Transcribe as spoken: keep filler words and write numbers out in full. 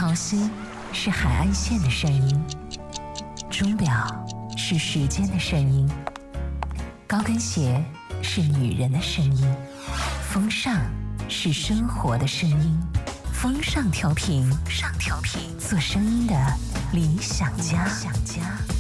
潮汐是海岸线的声音，钟表是时间的声音，高跟鞋是女人的声音，风尚是生活的声音。风尚调频，上调频，做声音的理想家。理想家。